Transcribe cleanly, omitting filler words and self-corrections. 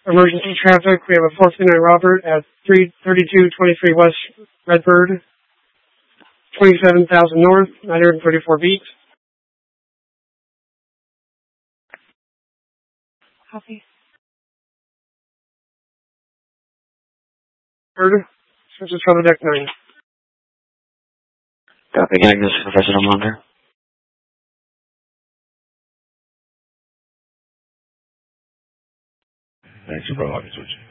Emergency traffic, we have a 459 Robert at 33223 West Redbird, 27,000 North, 934 beats. Copy. Bird, switch to Total Deck 9. Copy, Agnes, Professor Almander. Thanks, bro. I'll switch.